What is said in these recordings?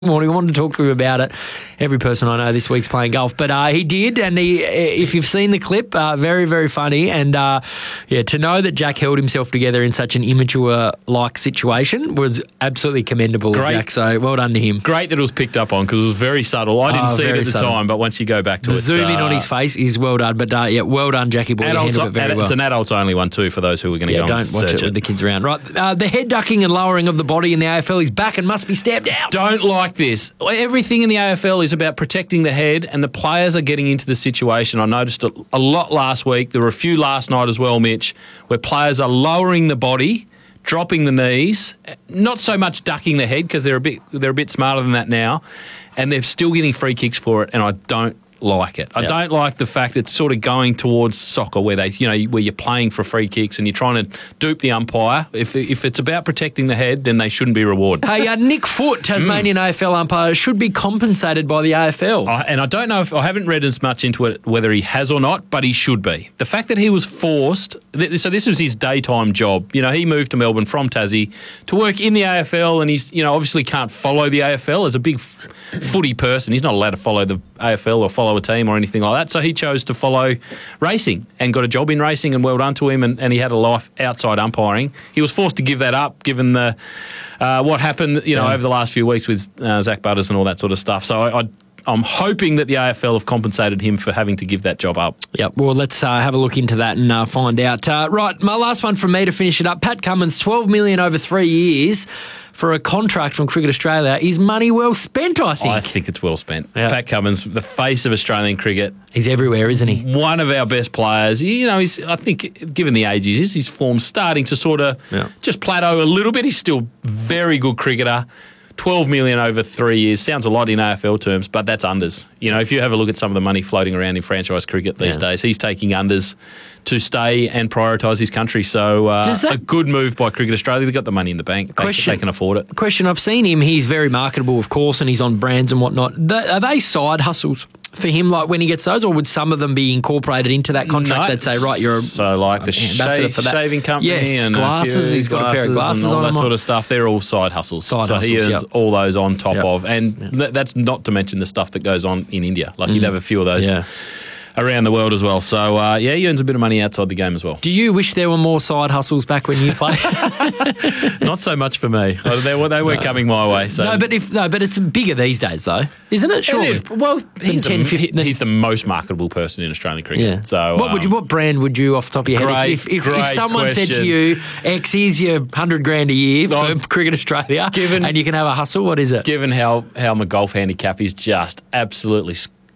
morning. I wanted to talk to him about it. Every person I know this week's playing golf, but he did, and if you've seen the clip, very, very funny. And to know that Jack held himself together in such an immature-like situation was absolutely commendable of Jack. So well done to him. Great that it was picked up on because it was very subtle. I didn't see it at the time, but once you go back to the it, zoom in on his face is well done. But well done, Jackie boy. Adults, you handled it very well. It's an adults-only one too for those who are going to go don't watch it with the kids around. Right, the head ducking and lowering of the body in the AFL is back and must be stamped out. Don't like this. Everything in the AFL is about protecting the head, and the players are getting into the situation. I noticed it a lot last week. There were a few last night as well, Mitch, where players are lowering the body, dropping the knees, not so much ducking the head because they're a bit smarter than that now, and they're still getting free kicks for it, and I don't like it. I don't like the fact that it's sort of going towards soccer where where you're playing for free kicks and you're trying to dupe the umpire. If it's about protecting the head, then they shouldn't be rewarded. Hey, Nick Foote, Tasmanian AFL umpire, should be compensated by the AFL. And I don't know I haven't read as much into it whether he has or not, but he should be. The fact that he was forced, so this was his daytime job. He moved to Melbourne from Tassie to work in the AFL, and he's obviously can't follow the AFL as a big footy person. He's not allowed to follow the AFL or follow a team or anything like that. So he chose to follow racing and got a job in racing, and well done to him. And he had a life outside umpiring. He was forced to give that up given the what happened over the last few weeks with Zach Butters and all that sort of stuff. So I'm hoping that the AFL have compensated him for having to give that job up. Yep. Well, let's have a look into that and find out. Right, my last one from me to finish it up. Pat Cummins, $12 million over 3 years for a contract from Cricket Australia. Is money well spent, I think? I think it's well spent. Yep. Pat Cummins, the face of Australian cricket. He's everywhere, isn't he? One of our best players. He's, I think, given the age he is, his form's starting to sort of just plateau a little bit. He's still very good cricketer. 12 million over 3 years sounds a lot in AFL terms, but that's unders. If you have a look at some of the money floating around in franchise cricket these days, he's taking unders to stay and prioritise his country. So a good move by Cricket Australia. They've got the money in the bank. They can afford it. Question, I've seen him. He's very marketable, of course, and he's on brands and whatnot. Are they side hustles for him, like when he gets those, or would some of them be incorporated into that contract? They'd say, right, you're so like the shaving company and glasses. He's got a pair of glasses and all on that sort of stuff. They're all side hustles. He earns all those on top of, and that's not to mention the stuff that goes on in India. Like he'd have a few of those. Around the world as well. So, he earns a bit of money outside the game as well. Do you wish there were more side hustles back when you played? Not so much for me. They weren't coming my way. So. But it's bigger these days, though, isn't it? Surely. It is. Well, he's the most marketable person in Australian cricket. Yeah. So, what brand would you, off the top of your head, if someone said to you, X, here's your $100,000 a year for Cricket Australia, and you can have a hustle, what is it? Given how my golf handicap is just absolutely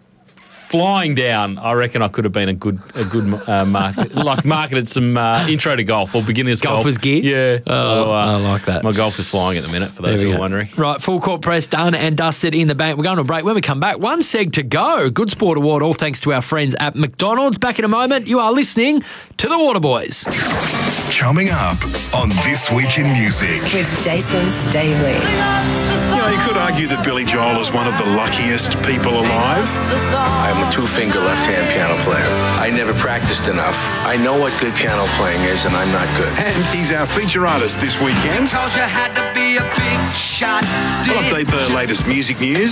flying down, I reckon I could have been a good market, marketed some intro to golf or beginner's golf. Golfer's gear? Yeah. I like that. My golf is flying at the minute, for those who are wondering. Right, full court press done and dusted in the bank. We're going to a break. When we come back, one seg to go. Good Sport Award, all thanks to our friends at McDonald's. Back in a moment, you are listening to the Waterboys. Coming up on This Week in Music. With Jason Stavely. You could argue that Billy Joel is one of the luckiest people alive. I'm a two-finger left-hand piano player. I never practiced enough. I know what good piano playing is, and I'm not good. And he's our feature artist this weekend. Told you had to be a big shot. We'll update the latest music news.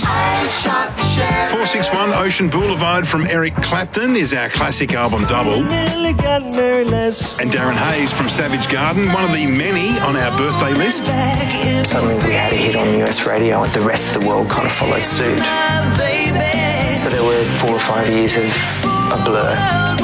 461 Ocean Boulevard from Eric Clapton is our classic album double. And Darren Hayes from Savage Garden, one of the many on our birthday list. Suddenly we had a hit on US radio and the rest of the world kind of followed suit. So there were 4 or 5 years of a blur.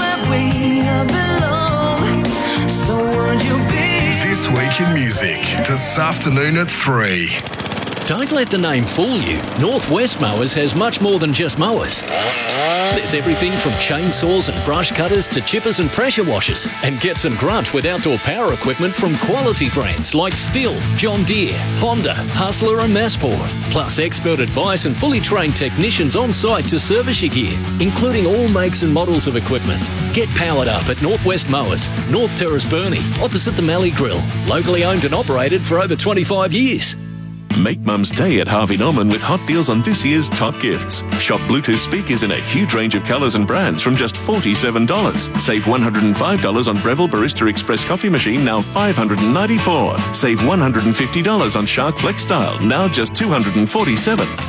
This Week in Music, this afternoon at 3. Don't let the name fool you. Northwest Mowers has much more than just mowers. There's everything from chainsaws and brush cutters to chippers and pressure washers. And get some grunt with outdoor power equipment from quality brands like Stihl, John Deere, Honda, Hustler and Masport. Plus expert advice and fully trained technicians on site to service your gear, including all makes and models of equipment. Get powered up at Northwest Mowers, North Terrace Burnie, opposite the Mallee Grill. Locally owned and operated for over 25 years. Make Mum's Day at Harvey Norman with hot deals on this year's top gifts. Shop Bluetooth speakers in a huge range of colours and brands from just $47. Save $105 on Breville Barista Express coffee machine, now $594. Save $150 on Shark Flex Style, now just $247.